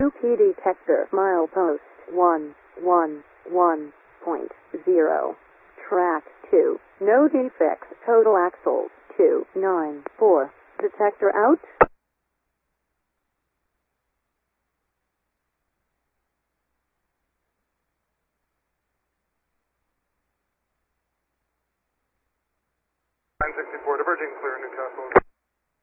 UP detector, milepost 111.0. Track 2. No defects, total axles 294. Detector out. Line 64 diverging, clear Newcastle.